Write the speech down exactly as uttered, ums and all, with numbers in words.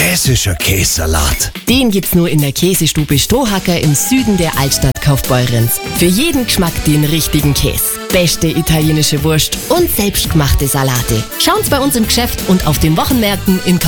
Hessischer Käsesalat. Den gibt's nur in der Käsestube Strohacker im Süden der Altstadt Kaufbeurenz. Für jeden Geschmack den richtigen Käse. Beste italienische Wurst und selbstgemachte Salate. Schaut's bei uns im Geschäft und auf den Wochenmärkten in Kaufbeurenz